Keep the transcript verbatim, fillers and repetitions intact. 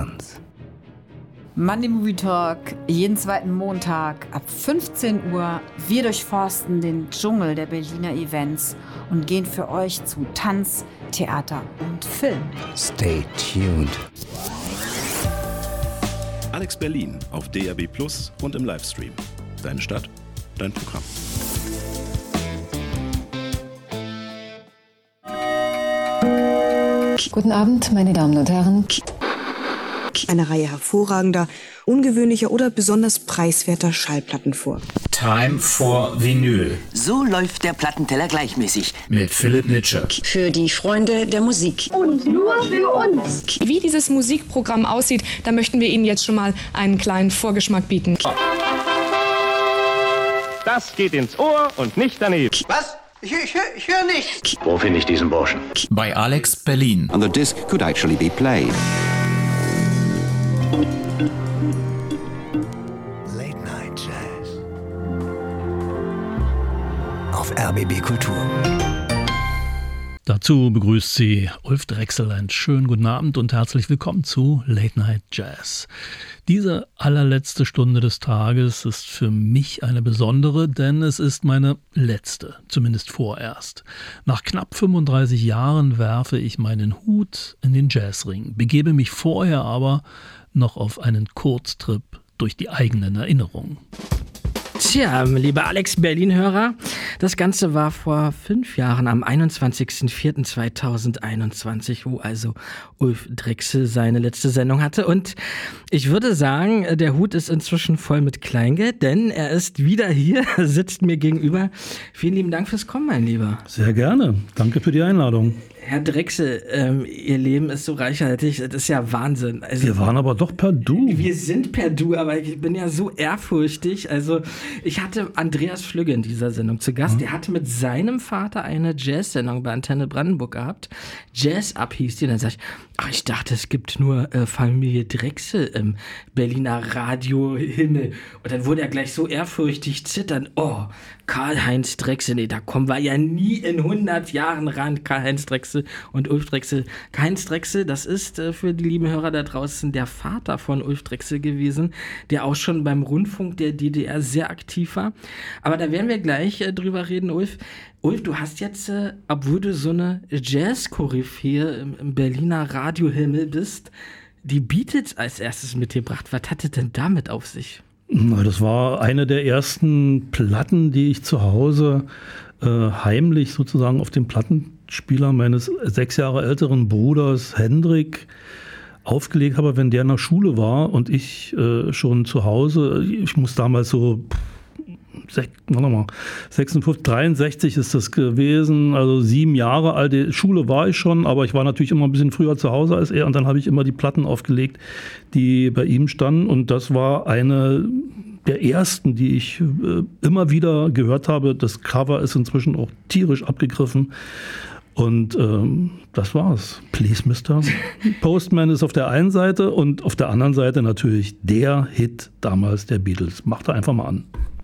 Westerns. Monday Movie Talk, jeden zweiten Montag ab fünfzehn Uhr. Wir durchforsten den Dschungel der Berliner Events und gehen für euch zu Tanz, Theater und Film. Stay tuned. Alex Berlin auf D A B Plus und im Livestream. Deine Stadt, dein Programm. Guten Abend, meine Damen und Herren. Eine Reihe hervorragender, ungewöhnlicher oder besonders preiswerter Schallplatten vor. Time for Vinyl. So läuft der Plattenteller gleichmäßig. Mit Philipp Nitsche. Für die Freunde der Musik. Und nur für uns. Wie dieses Musikprogramm aussieht, da möchten wir Ihnen jetzt schon mal einen kleinen Vorgeschmack bieten. Das geht ins Ohr und nicht daneben. Was? Ich, ich, ich höre nichts. Wo finde ich diesen Burschen? Bei Alex Berlin. And the disc could actually be played. Late Night Jazz. Auf R B B Kultur. Dazu begrüßt Sie Ulf Drechsel. Einen schönen guten Abend und herzlich willkommen zu Late Night Jazz. Diese allerletzte Stunde des Tages ist für mich eine besondere, denn es ist meine letzte, zumindest vorerst. Nach knapp fünfunddreißig Jahren werfe ich meinen Hut in den Jazzring, begebe mich vorher aber noch auf einen Kurztrip durch die eigenen Erinnerungen. Tja, liebe Alex Berlin-Hörer, das Ganze war vor fünf Jahren am einundzwanzigsten vierten zweitausendeinundzwanzig, wo also Ulf Drechsel seine letzte Sendung hatte. Und ich würde sagen, der Hut ist inzwischen voll mit Kleingeld, denn er ist wieder hier, sitzt mir gegenüber. Vielen lieben Dank fürs Kommen, mein Lieber. Sehr gerne. Danke für die Einladung. Herr Drechsel, ähm, Ihr Leben ist so reichhaltig, das ist ja Wahnsinn. Also, wir waren aber doch per Du. Wir sind per Du, aber ich bin ja so ehrfurchtig. Also ich hatte Andreas Flügge in dieser Sendung zu Gast. Mhm. Der hatte mit seinem Vater eine Jazz-Sendung bei Antenne Brandenburg gehabt. Jazz Up hieß die. Und dann sag ich, ach, ich dachte, es gibt nur äh, Familie Drechsel im Berliner Radiohimmel. Und dann wurde er gleich so ehrfurchtig zitternd. Oh, Karl-Heinz Drechsel, nee, da kommen wir ja nie in hundert Jahren ran, Karl-Heinz Drechsel und Ulf Drechsel. Karl-Heinz Drechsel, das ist äh, für die lieben Hörer da draußen der Vater von Ulf Drechsel gewesen, der auch schon beim Rundfunk der D D R sehr aktiv war. Aber da werden wir gleich äh, drüber reden, Ulf. Ulf, du hast jetzt, äh, obwohl du so eine Jazz-Koryphäe im, im Berliner Radiohimmel bist, die Beatles als erstes mitgebracht. Was hatte denn damit auf sich? Das war eine der ersten Platten, die ich zu Hause äh, heimlich sozusagen auf dem Plattenspieler meines sechs Jahre älteren Bruders Hendrik aufgelegt habe, wenn der in der Schule war und ich äh, schon zu Hause, ich muss damals so, sech, warte mal, sechsundfünfzig, dreiundsechzig ist das gewesen, also sieben Jahre alt, die Schule war ich schon, aber ich war natürlich immer ein bisschen früher zu Hause als er und dann habe ich immer die Platten aufgelegt, die bei ihm standen und das war eine der ersten, die ich äh, immer wieder gehört habe. Das Cover ist inzwischen auch tierisch abgegriffen. Und ähm, das war's. Please, Mister Postman ist auf der einen Seite und auf der anderen Seite natürlich der Hit damals der Beatles. Macht er einfach mal an.